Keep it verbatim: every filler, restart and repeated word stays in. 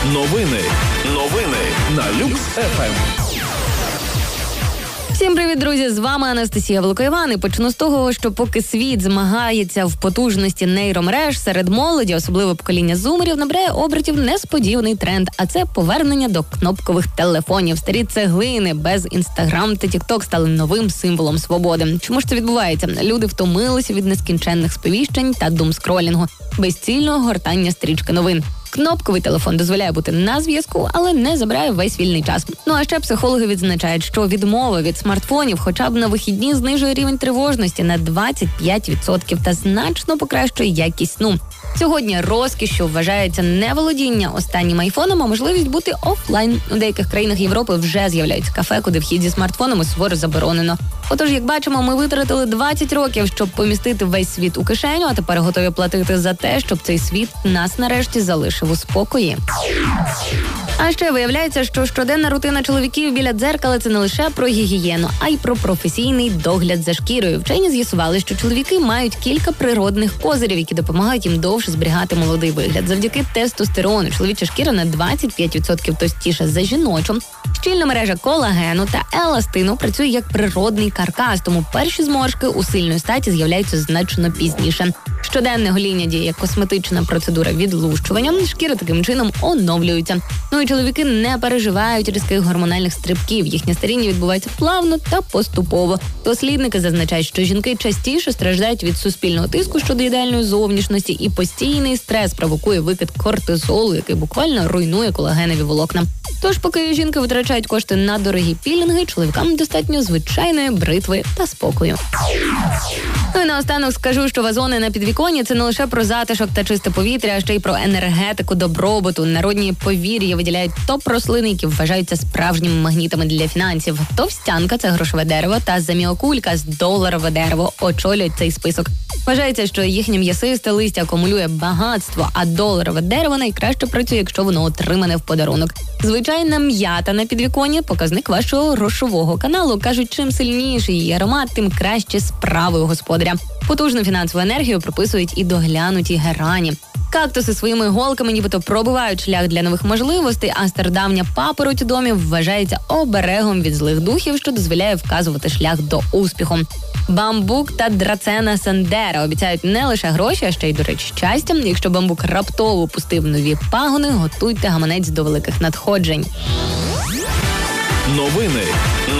Новини. Новини на Люкс еф ем. Всім привіт, друзі! З вами Анастасія Великоїван. І почну з того, що поки світ змагається в потужності нейромереж, серед молоді, особливо покоління зумерів, набирає обертів несподіваний тренд. А це повернення до кнопкових телефонів. Старі цеглини без Інстаграм та Тікток стали новим символом свободи. Чому ж це відбувається? Люди втомилися від нескінченних сповіщень та думскролінгу, безцільного гортання стрічки новин. Кнопковий телефон дозволяє бути на зв'язку, але не забирає весь вільний час. Ну а ще психологи відзначають, що відмова від смартфонів хоча б на вихідні знижує рівень тривожності на двадцять п'ять відсотків та значно покращує якість сну. Сьогодні розкішшю вважається не володіння останнім айфоном, а можливість бути офлайн. У деяких країнах Європи вже з'являються кафе, куди вхід зі смартфонами суворо заборонено. Отож, як бачимо, ми витратили двадцять років, щоб помістити весь світ у кишеню, а тепер готові платити за те, щоб цей світ нас нарешті залишив у спокої. А ще виявляється, що щоденна рутина чоловіків біля дзеркала – це не лише про гігієну, а й про професійний догляд за шкірою. Вчені з'ясували, що чоловіки мають кілька природних козирів, які допомагають їм довше зберігати молодий вигляд. Завдяки тестостерону чоловіча шкіра на двадцять п'ять відсотків товстіша за жіночу. Щільна мережа колагену та еластину працює як природний каркас, тому перші зморшки у сильної статі з'являються значно пізніше. Щоденне гоління діє як косметична процедура відлущування, шкіра таким чином оновлюється. Ну і чоловіки не переживають різких гормональних стрибків, їхнє старіння відбувається плавно та поступово. Дослідники зазначають, що жінки частіше страждають від суспільного тиску щодо ідеальної зовнішності, і постійний стрес провокує викид кортизолу, який буквально руйнує колагенові волокна. Тож, поки жінки витрачають кошти на дорогі пілінги, чоловікам достатньо звичайної бритви та спокою. Ну і наостанок скажу, що вазони на підвіконні – це не лише про затишок та чисте повітря, а ще й про енергетику, добробуту. Народні повір'я виділяють топ-рослини, які вважаються справжніми магнітами для фінансів. Товстянка – це грошове дерево, та заміокулька – з доларове дерево очолюють цей список. Вважається, що їхнє м'ясисте листя акумулює багатство, а доларове дерево найкраще працює, якщо воно отримане в подарунок. Звичайна м'ята на підвіконні – показник вашого грошового каналу. Кажуть, чим сильніший її аромат, тим краще справи у господаря. Потужну фінансову енергію прописують і доглянуті герані. Кактуси своїми голками нібито пробивають шлях для нових можливостей, а стародавня папороть у домі вважається оберегом від злих духів, що дозволяє вказувати шлях до успіху. Бамбук та драцена сандера обіцяють не лише гроші, а ще й, до речі, щастя. Якщо бамбук раптово пустив нові пагони, готуйте гаманець до великих надходжень. Новини.